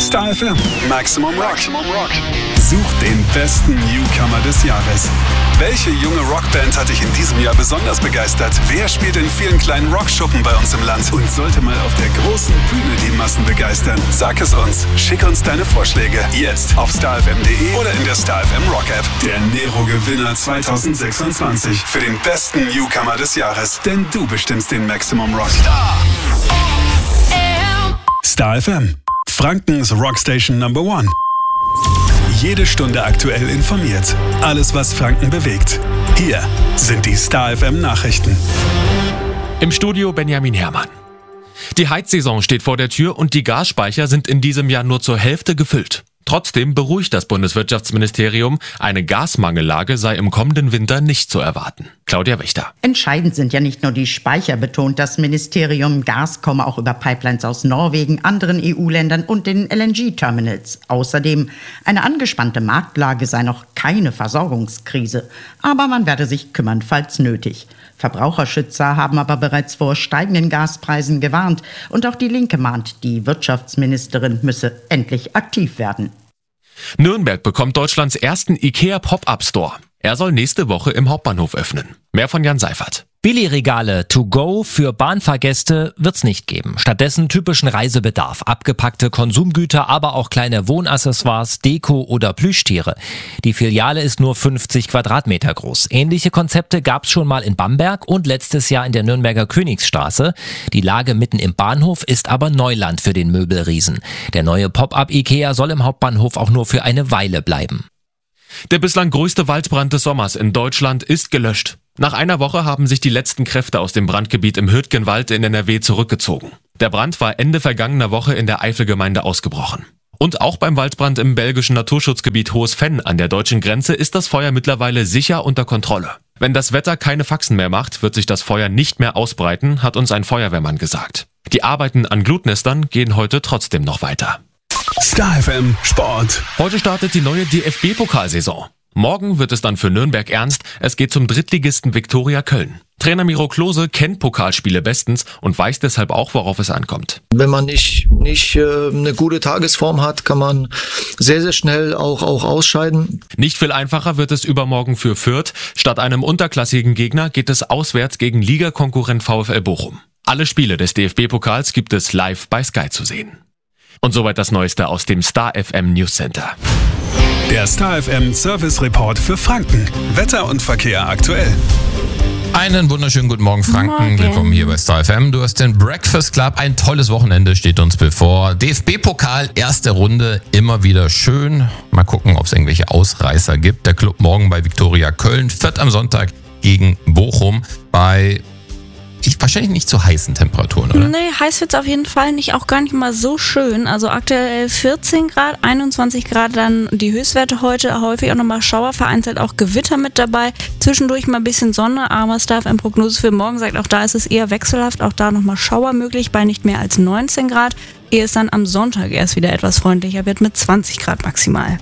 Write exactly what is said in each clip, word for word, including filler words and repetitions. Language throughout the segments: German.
Star F M, Maximum Rock. Such den besten Newcomer des Jahres. Welche junge Rockband hat dich in diesem Jahr besonders begeistert? Wer spielt in vielen kleinen Rockschuppen bei uns im Land und sollte mal auf der großen Bühne die Massen begeistern? Sag es uns. Schick uns deine Vorschläge. Jetzt auf starfm punkt de oder in der Star F M Rock App. Der Nero-Gewinner zwanzig sechsundzwanzig für den besten Newcomer des Jahres. Denn du bestimmst den Maximum Rock. Star, Star F M. Frankens Rockstation Number One. Jede Stunde aktuell informiert. Alles, was Franken bewegt. Hier sind die Star F M Nachrichten. Im Studio Benjamin Herrmann. Die Heizsaison steht vor der Tür und die Gasspeicher sind in diesem Jahr nur zur Hälfte gefüllt. Trotzdem beruhigt das Bundeswirtschaftsministerium, eine Gasmangellage sei im kommenden Winter nicht zu erwarten. Claudia Wächter. Entscheidend sind ja nicht nur die Speicher, betont das Ministerium. Gas komme auch über Pipelines aus Norwegen, anderen E U-Ländern und den L N G-Terminals. Außerdem, eine angespannte Marktlage sei noch keine Versorgungskrise. Aber man werde sich kümmern, falls nötig. Verbraucherschützer haben aber bereits vor steigenden Gaspreisen gewarnt. Und auch die Linke mahnt, die Wirtschaftsministerin müsse endlich aktiv werden. Nürnberg bekommt Deutschlands ersten IKEA Pop-Up-Store. Er soll nächste Woche im Hauptbahnhof öffnen. Mehr von Jan Seifert. Billigregale to go für Bahnfahrgäste wird's nicht geben. Stattdessen typischen Reisebedarf, abgepackte Konsumgüter, aber auch kleine Wohnaccessoires, Deko oder Plüschtiere. Die Filiale ist nur fünfzig Quadratmeter groß. Ähnliche Konzepte gab's schon mal in Bamberg und letztes Jahr in der Nürnberger Königsstraße. Die Lage mitten im Bahnhof ist aber Neuland für den Möbelriesen. Der neue Pop-up IKEA soll im Hauptbahnhof auch nur für eine Weile bleiben. Der bislang größte Waldbrand des Sommers in Deutschland ist gelöscht. Nach einer Woche haben sich die letzten Kräfte aus dem Brandgebiet im Hürtgenwald in N R W zurückgezogen. Der Brand war Ende vergangener Woche in der Eifelgemeinde ausgebrochen. Und auch beim Waldbrand im belgischen Naturschutzgebiet Hohes Venn an der deutschen Grenze ist das Feuer mittlerweile sicher unter Kontrolle. Wenn das Wetter keine Faxen mehr macht, wird sich das Feuer nicht mehr ausbreiten, hat uns ein Feuerwehrmann gesagt. Die Arbeiten an Glutnestern gehen heute trotzdem noch weiter. Star F M Sport. Heute startet die neue D F B-Pokalsaison. Morgen wird es dann für Nürnberg ernst. Es geht zum Drittligisten Viktoria Köln. Trainer Miro Klose kennt Pokalspiele bestens und weiß deshalb auch, worauf es ankommt. Wenn man nicht, nicht äh, eine gute Tagesform hat, kann man sehr, sehr schnell auch, auch ausscheiden. Nicht viel einfacher wird es übermorgen für Fürth. Statt einem unterklassigen Gegner geht es auswärts gegen Ligakonkurrent VfL Bochum. Alle Spiele des D F B-Pokals gibt es live bei Sky zu sehen. Und soweit das Neueste aus dem Star F M News Center. Der Star F M Service Report für Franken. Wetter und Verkehr aktuell. Einen wunderschönen guten Morgen, Franken. Morgen. Willkommen hier bei Star F M. Du hast den Breakfast Club. Ein tolles Wochenende steht uns bevor. D F B-Pokal, erste Runde, immer wieder schön. Mal gucken, ob es irgendwelche Ausreißer gibt. Der Club morgen bei Viktoria Köln, Fürth am Sonntag gegen Bochum bei Ich, wahrscheinlich nicht zu heißen Temperaturen, oder? Nee, heiß wird's auf jeden Fall nicht, auch gar nicht mal so schön. Also aktuell vierzehn Grad, einundzwanzig Grad dann die Höchstwerte heute, häufig auch nochmal Schauer, vereinzelt auch Gewitter mit dabei. Zwischendurch mal ein bisschen Sonne, aber Star F M Prognose für morgen sagt, auch da ist es eher wechselhaft, auch da nochmal Schauer möglich bei nicht mehr als neunzehn Grad, ehe es dann am Sonntag erst wieder etwas freundlicher wird mit zwanzig Grad maximal.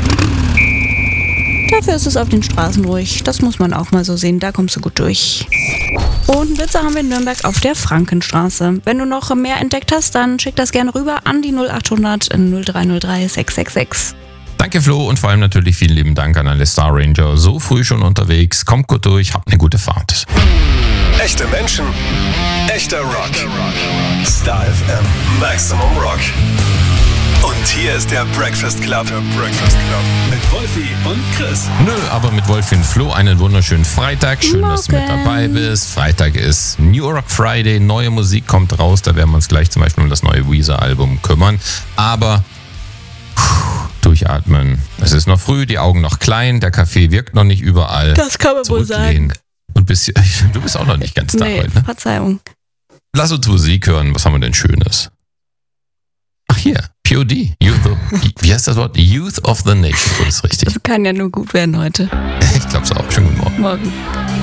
Dafür ist es auf den Straßen ruhig. Das muss man auch mal so sehen. Da kommst du gut durch. Und einen Blitzer haben wir in Nürnberg auf der Frankenstraße. Wenn du noch mehr entdeckt hast, dann schick das gerne rüber an die null achthundert null drei null drei sechs sechs sechs. Danke Flo und vor allem natürlich vielen lieben Dank an alle Star Ranger. So früh schon unterwegs. Kommt gut durch, habt eine gute Fahrt. Echte Menschen, echter Rock. Star F M Maximum Rock. Und hier ist der Breakfast Club. Der Breakfast Club. Mit Wolfi und Chris. Nö, aber mit Wolfi und Flo einen wunderschönen Freitag. Schön, dass du mit dabei bist. Freitag ist New Rock Friday. Neue Musik kommt raus. Da werden wir uns gleich zum Beispiel um das neue Weezer-Album kümmern. Aber puh, durchatmen. Es ist noch früh, die Augen noch klein. Der Kaffee wirkt noch nicht überall. Das kann man wohl sagen. Und bist, du bist auch noch nicht ganz da nee, heute. Ne? Verzeihung. Lass uns Musik hören. Was haben wir denn Schönes? Ach hier, P O D. Youth of, wie heißt das Wort? Youth of the Nation. So ist richtig. Das kann ja nur gut werden heute. Ich glaube es auch. Schönen guten Morgen. Morgen.